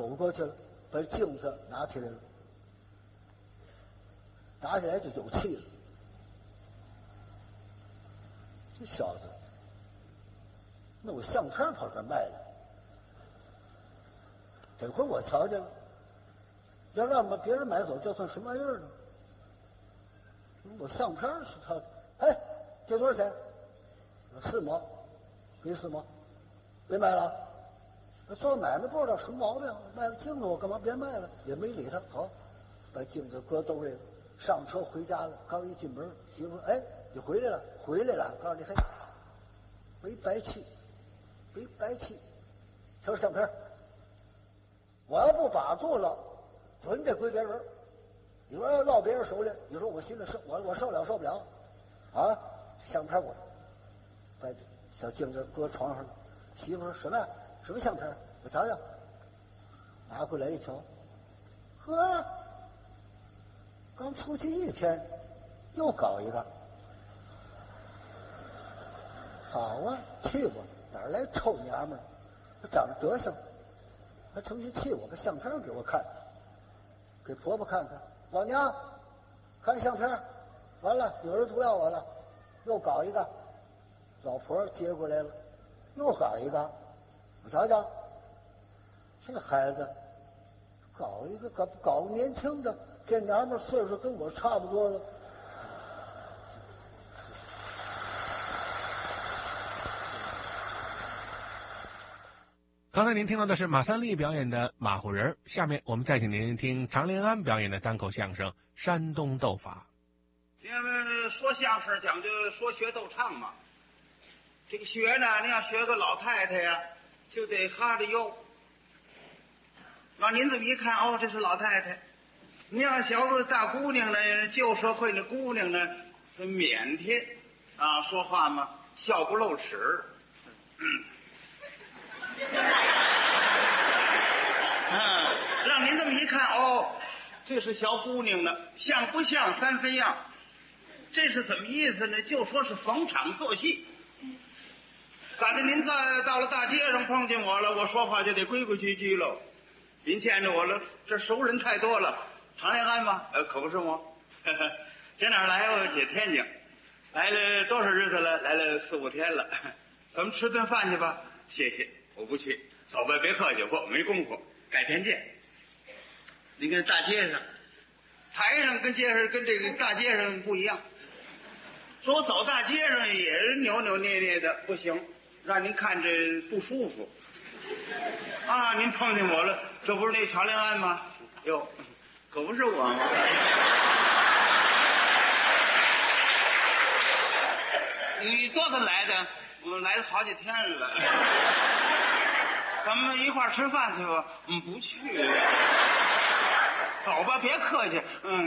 走过去了，把镜子拿起来了，拿起来就有气了。这小子，那我相片跑这儿卖了，这回我瞧见了，要让别人买走，这算什么玩意儿呢？我相片是他的，哎，这多少钱？4毛，给4毛，别卖了。做买卖不知道什么毛病，卖个镜子我干嘛别卖了？也没理他。好，把镜子搁兜里了，上车回家了。刚一进门，媳妇说：“哎，你回来了，回来了。”告诉你，嘿，没白去，没白去。瞧相片，我要不把住了，准得归别人。你说要落别人手里，你说我心里我受了受不了啊？相片我把小镜子搁床上了。媳妇说什么呀？什么相片？我瞧瞧。拿过来一瞧，呵，刚出去1天，又搞一个。好啊，气我！哪来臭娘们儿？他长着德行，还成心气我，把相片给我看，给婆婆看看。老娘看相片，完了有人毒要我了，又搞一个。老婆接过来了，又搞一个。我瞧瞧，这孩子搞一个搞个年轻的，这娘们岁数跟我差不多了。 刚才您听到的是马三立表演的马虎人，下面我们再请您听常连安表演的单口相声《山东斗法》。 因为说相声讲究说学逗唱嘛，这个学呢，你要学个老太太呀，就得哈着腰。让您这么一看，哦，这是老太太。你要小个大姑娘呢，旧社会的姑娘呢，很腼腆啊，说话嘛笑不露齿。让您这么一看，哦，这是小姑娘呢，像不像3分样？这是怎么意思呢？就说是逢场作戏。赶着您到了大街上碰见我了，我说话就得规规矩矩喽。您见着我了，这熟人太多了。常连安吗？可不是我。姐哪儿来？我姐天津，来了多少日子了？来了4、5天了。咱们吃顿饭去吧。谢谢，我不去。走吧，别客气，我没功夫，改天见。你看大街上，台上跟街上跟这个大街上不一样。说我走大街上也是扭扭捏捏的，不行，让您看着不舒服。啊，您碰见我了，这不是那常连安吗？哟，可不是我吗？你多大来的？我来了好几天了。咱们一块儿吃饭去吧？不去。走吧，别客气。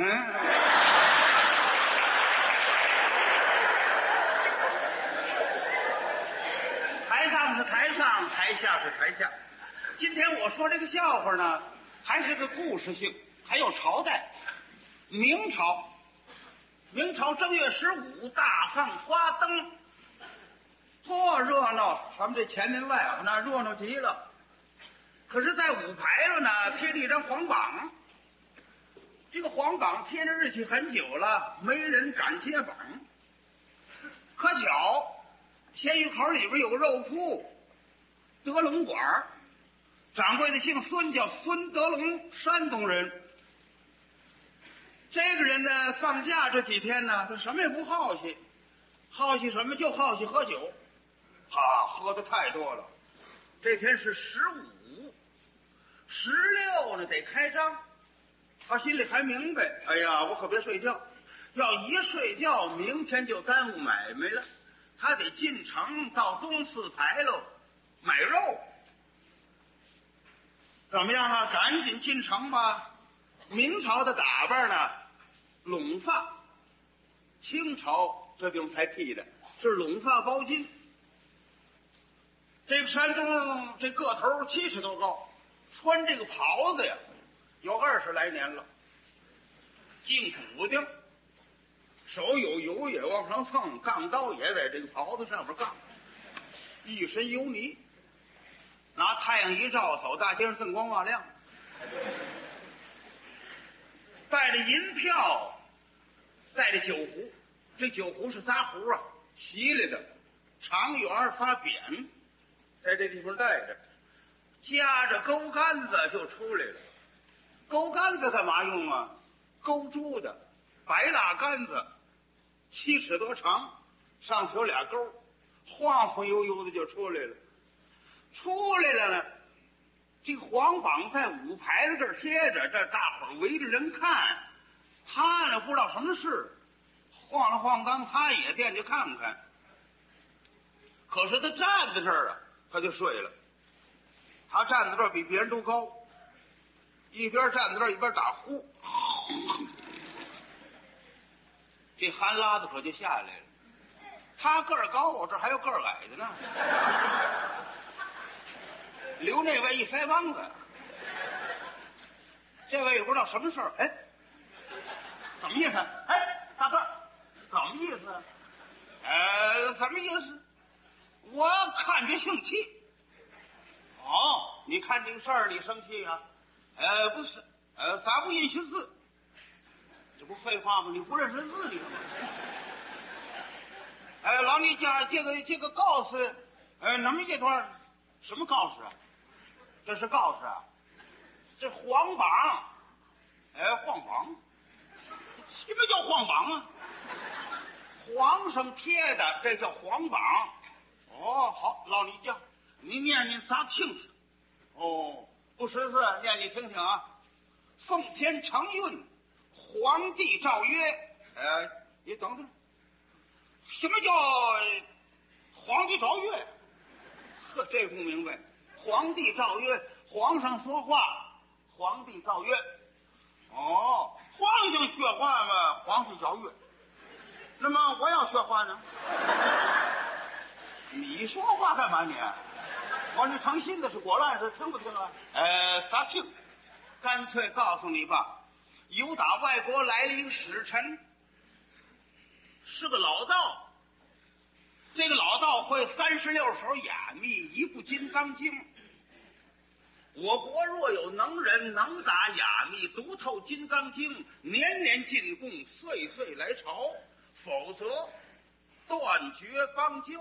台上是台上，台下是台下。今天我说这个笑话呢，还是个故事性，还有朝代。明朝正月15大放花灯，多热闹！咱们这前门外啊，那热闹极了。可是，在舞牌上呢，贴着一张黄榜。这个黄榜贴的日期很久了，没人敢揭榜。可巧，鲜鱼口里边有个肉铺，德龙馆，掌柜的姓孙，叫孙德龙，山东人。这个人呢，放假这几天呢，他什么也不好奇，好奇什么？就好奇喝酒。喝的太多了。这天是15、16呢，得开张。他心里还明白，哎呀，我可别睡觉，要一睡觉，明天就耽误买卖了。他得进城到东四牌楼买肉。怎么样啊？赶紧进城吧。明朝的打扮呢，拢发；清朝这地方才剃的，是拢发包巾。这个山东这个头70多高，穿这个袍子呀，有20来年了，净补丁，手有油也往上蹭，杠刀也在这个袍子上面杠，一身油泥，拿太阳一照，走大街上锃光瓦亮。 带着银票，带着酒壶，这酒壶是仨壶啊，稀来的，长圆发扁，在这地方带着，夹着钩竿子就出来了。钩竿子干嘛用啊？勾猪的，白蜡杆子，7尺多长，上头有俩钩，晃晃悠悠的就出来了。出来了呢，这黄榜在舞牌子这儿贴着，这大伙儿围着人看。他呢不知道什么事，晃了晃荡，他也惦记看看。可是他站在这儿啊，他就睡了。他站在这儿比别人都高，一边站在这儿一边打呼，这汗拉子可就下来了。他个儿高，我这还有个儿矮的呢，留那位一腮帮子。这位也不知道什么事儿，哎，怎么意思？哎，大个儿，怎么意思？什么意思？我看着生气。哦，你看这个事儿你生气呀？不是，咋不允许字？这不废话吗？你不认识字你干嘛？老李家这个告示，那么一段什么告示啊？这是告示啊？这黄榜，黄榜，什么叫黄榜啊？皇上贴的，这叫黄榜。哦，好，老李家，你念仨听听。哦，不识字，念你听听啊。奉天承运，皇帝诏曰，你等等，什么叫皇帝诏曰？呵，这不明白。皇帝诏曰，皇上说话，皇帝诏曰。哦，皇上说话嘛，皇帝诏曰。那么我要说话呢？你说话干嘛你？我这成心的是果乱是听不听啊？啥听？干脆告诉你吧，有打外国来了一个使臣，是个老道。这个老道会36首哑密，1部金刚经。我国若有能人能打哑密，读透金刚经，年年进贡，岁岁来朝，否则断绝邦交。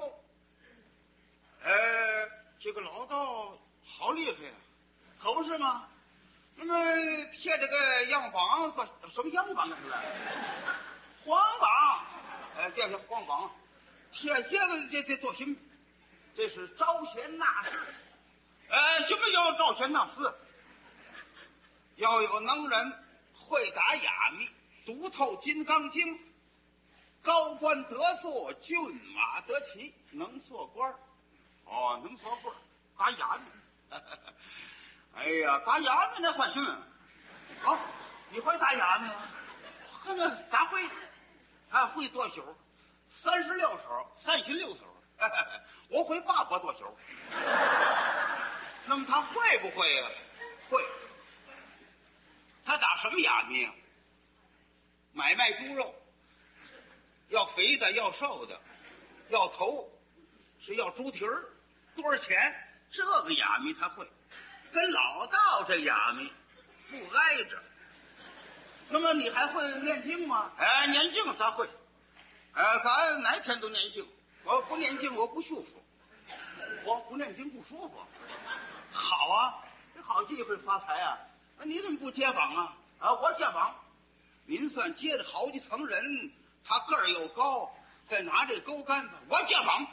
这个老道好厉害呀，可不是吗？那么贴这个样榜，什么样榜啊？黄榜，这是黄榜，贴这做什么？这是招贤纳士。什么叫招贤纳士？要有能人会打哑密，读透金刚经，高官得坐，骏马得骑，能做官。哦，能做官，打哑密。哎呀，打哑密那算什么？哦，你会打哑密吗？那咋会？会多首，36首，36首。我会8国多首。那么他会不会呀？会。他打什么哑密啊？买卖猪肉，要肥的，要瘦的，要头，是要猪蹄儿，多少钱？这个哑密他会。跟老道这哑密不挨着。那么你还会念经吗？念经咱会。咱哪天都念经。我不念经我不舒服，我不念经不舒服。好啊，这好机会发财啊！你怎么不接榜啊？我接榜。您算接着好几层人，他个儿又高，再拿这钩竿子，我接榜。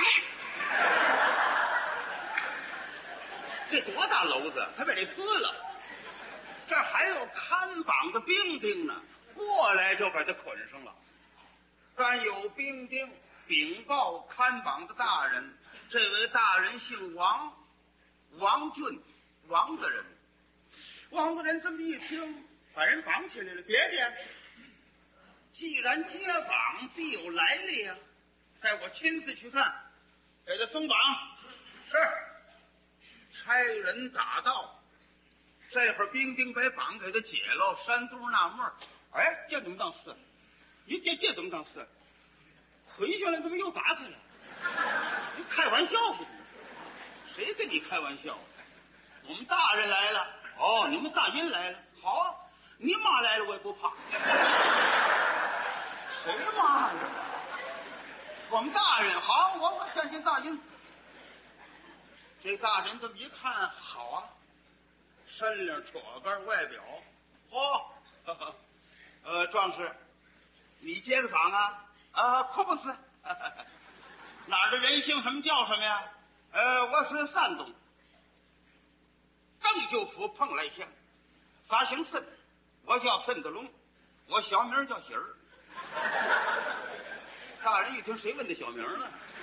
这多大篓子，他把这撕了。这儿还有看榜的兵丁呢，过来就把他捆上了。但有兵丁禀报看榜的大人，这位大人姓王，王俊，王大人。王大人这么一听，把人绑起来了。别介，既然接榜，必有来历啊！带我亲自去看，给他松绑。是。差人打到，这会儿兵丁把绑给他解了。山东纳闷儿，这怎么当事？这怎么当事？捆下来怎么又打开了？你开玩笑不？谁跟你开玩笑？我们大人来了。 哦，你们大人来了，好啊，你妈来了我也不怕。谁妈呀？我们大人好，我相信大人。这大人这么一看，好啊，身量戳根外表，壮士，你街子坊啊？可不是。哪儿的人姓什么叫什么呀？我是山东郑州府蓬莱县，发姓沈，我叫沈德龙，我小名叫喜儿。大人一听，谁问的小名呢？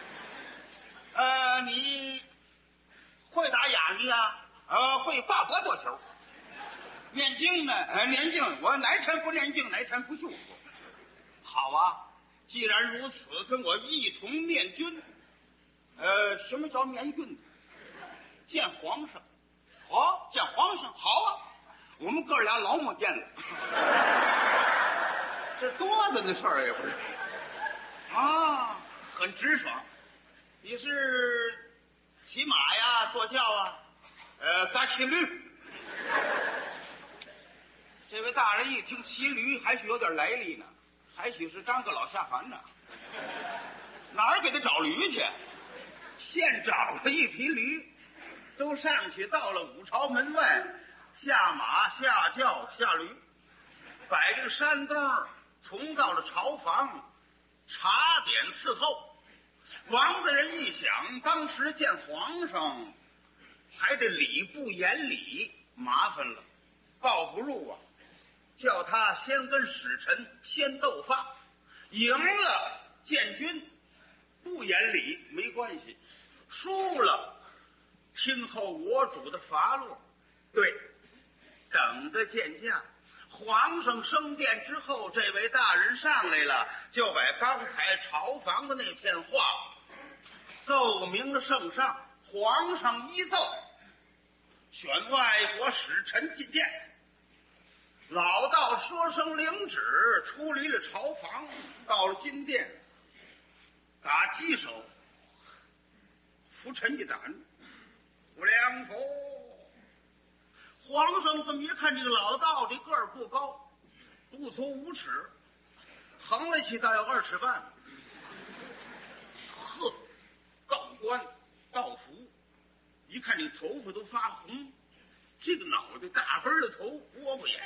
你会打哑谜啊？会八卦多球。念经呢？念经，我哪天不念经，哪天不休息。好啊，既然如此，跟我一同面君。什么叫面君？见皇上。见皇上，好啊，我们哥俩老没见了。这多大的事儿也不是啊，很直爽。你是骑马呀，坐轿啊？咋骑驴？这位大人一听骑驴，还许有点来历呢，还许是张个老下凡呢。哪儿给他找驴去？现找了一匹驴，都上去到了五朝门外，下马下轿下驴，摆这个山洞，从到了朝房，茶点伺候。王大人一想，当时见皇上还得礼不言礼，麻烦了，抱不入啊，叫他先跟使臣先斗法，赢了见君，不言礼没关系，输了听候我主的发落。对，等着见驾。皇上升殿之后，这位大人上来了，就把刚才朝房的那片话奏明了圣上。皇上依奏，选外国使臣进殿。老道说声领旨，出离了朝房，到了金殿，打鸡手，扶陈家胆，不良否。皇上这么一看，这个老道这个儿不高，不足5尺，横了起大有2尺半。呵，道官道服，一看这头发都发红，这个脑袋大根的头，窝瓜眼，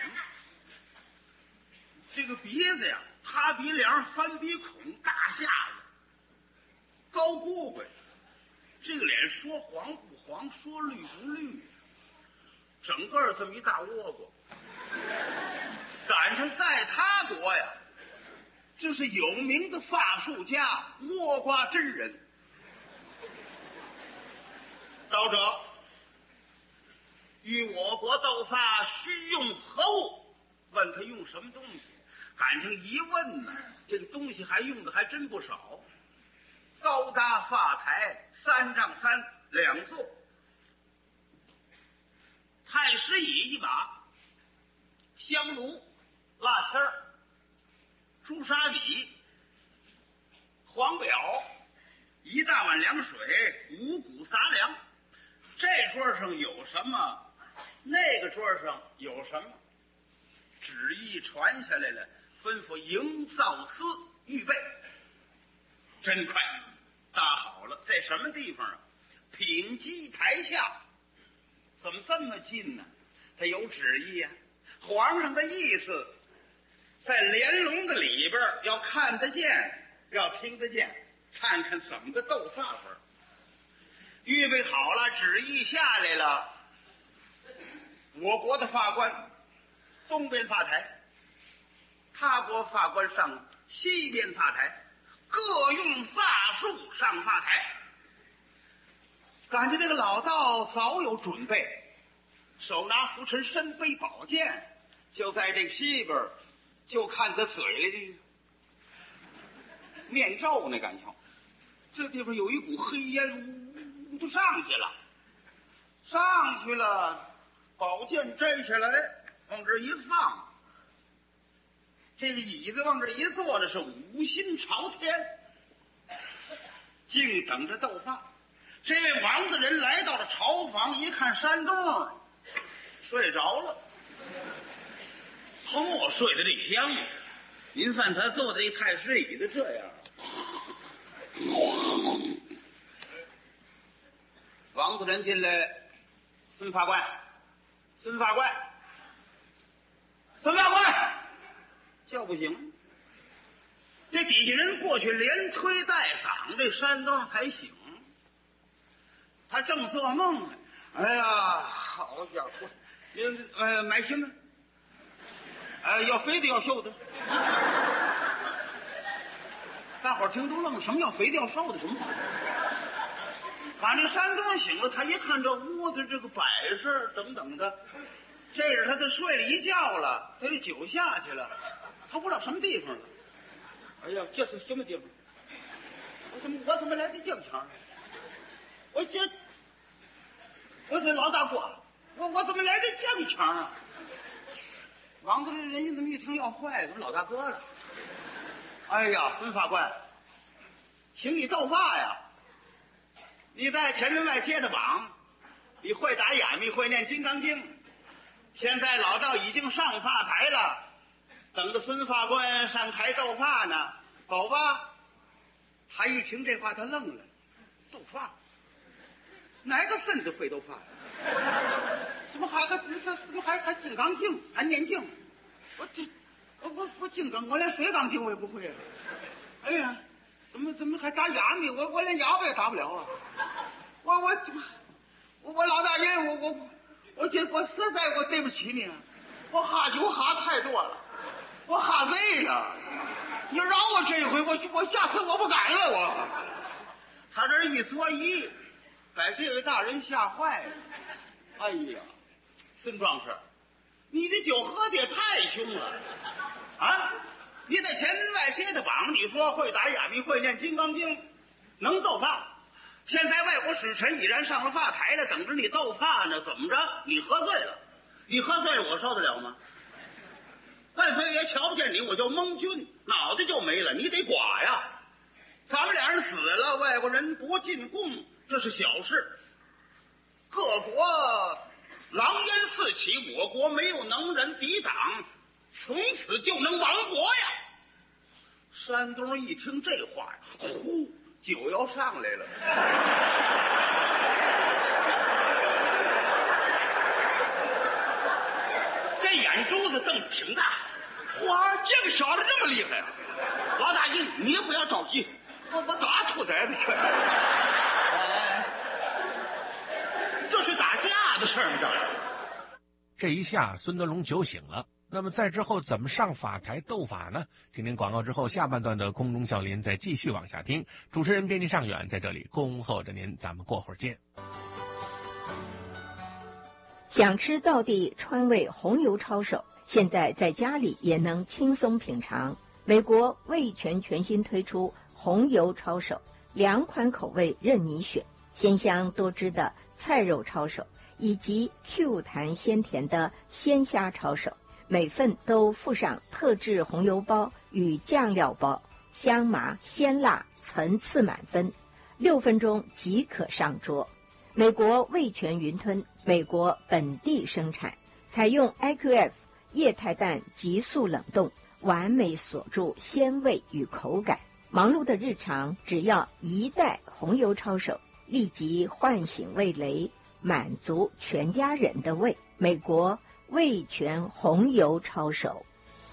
这个鼻子呀，塌鼻梁，翻鼻孔，大下巴，高鬷鬢，这个脸说黄不黄，说绿不绿，整个这么一大窝瓜。赶上在他国呀，这是有名的法术家倭瓜真人。道者，与我国斗法需用何物？问他用什么东西，感情一问呢，这个东西还用的还真不少。高搭发台3丈3，两座，太师椅1把，香炉、蜡签、朱砂笔、黄表，1大碗凉水，5谷杂粮。这桌上有什么，那个桌上有什么，旨意传下来了，吩咐营造司预备。真快，搭好了，在什么地方啊？品基台下。怎么这么近呢？他有旨意啊，皇上的意思在帘笼的里边，要看得见，要听得见，看看怎么个斗法法。预备好了，旨意下来了。我国的法官东边法台，他国法官上西边法台，各用法术上法台。感觉这个老道早有准备，手拿拂尘，身背宝剑，就在这个西边，就看他嘴里的面罩呢，感情这地方有一股黑烟，呜就上去了，宝剑摘下来往这一放，这个椅子往这一坐的是五心朝天，静等着斗法。这位王大人来到了朝房，一看山洞， 睡着了。我睡得这香，您看他坐在这太师椅子这样。王大人进来，孙法官，孙法官，孙法官，叫不醒。这底下人过去连推带搡，这山东才醒。他正做梦呢，哎呀，好家伙，您买什么？要肥的要瘦的。大伙儿听都愣，什么叫肥的要瘦的？什么话？把这山东醒了，他一看这屋子这个摆设等等的，这是他睡了一觉了，他的酒下去了，他不知道什么地方了。哎呀，这是什么地方？我怎么来的正腔？我这老大哥，我怎么来的正腔啊？王大人人家怎么一听要坏，怎么老大哥了？哎呀，孙法官，请你斗法呀！你在前门外接的榜，你会打哑谜，会念金刚经。现在老道已经上法台了，等着孙法官上台斗法呢。走吧。他一听这话，他愣了。斗法？哪个孙子会斗法？怎么还金刚经，还念经？我金刚，我连水缸经我也不会啊！哎呀，怎么还打哑谜？我连哑巴也打不了啊！我老大爷，我实在我对不起你，我喝酒喝太多了，我喝醉了。你饶我这一回，我下次我不敢了我。他这一作揖，把这位大人吓坏了。哎呀，孙壮士，你的酒喝的也太凶了啊！你在前门外接的榜，你说会打哑谜，会念金刚经，能斗法。现在外国使臣已然上了法台了，等着你斗法呢。怎么着？你喝醉了，你喝醉了，我受得了吗？万岁爷瞧不见你，我就蒙君，脑袋就没了，你得剐呀！咱们俩人死了，外国人不进贡，这是小事。各国狼烟四起，我国没有能人抵挡，从此就能亡国呀！山东一听这话，呼，酒要上来了。这眼珠子瞪得挺大，哇，这个小子这么厉害啊！老大爷，你也不要着急，我打兔崽子去。这是打架的事儿， 这一下孙德龙酒醒了。那么在之后怎么上法台斗法呢？请听广告之后下半段的空中笑林再继续往下听。主持人编辑尚远在这里恭候着您，咱们过会儿见。 想吃道地川味红油抄手，现在在家里也能轻松品尝。美国味全全新推出红油抄手，2款口味任你选，鲜香多汁的菜肉抄手，以及 Q 弹鲜甜的鲜虾抄手，每份都附上特制红油包与酱料包，香麻鲜辣，层次满分，6分钟即可上桌。美国味全云吞，美国本地生产，采用 IQF 液态氮急速冷冻，完美锁住鲜味与口感。忙碌的日常，只要一袋红油抄手，立即唤醒味蕾，满足全家人的胃。美国味全红油抄手。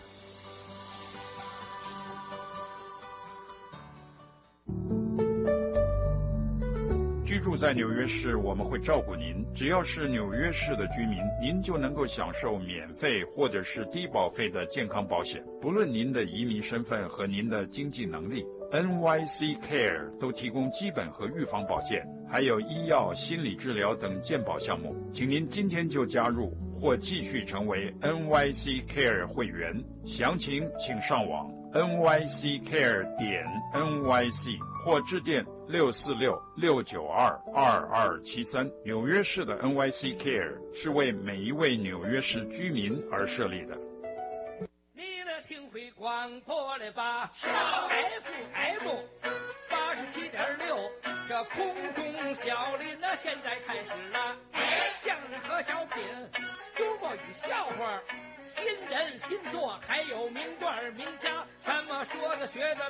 居住在纽约市，我们会照顾您。只要是纽约市的居民，您就能够享受免费或者是低保费的健康保险，不论您的移民身份和您的经济能力。NYC Care 都提供基本和预防保健，还有医药、心理治疗等健保项目。请您今天就加入或继续成为 NYC Care 会员，详情请上网 nyccare.nyc 或致电646-692-2273。纽约市的 NYC Care 是为每一位纽约市居民而设立的。 你那听会广播了吧？FM 87.6，这空中小林那现在开始了，相声和小品。 一笑话，新人新作，还有名段名家，什么说的学的。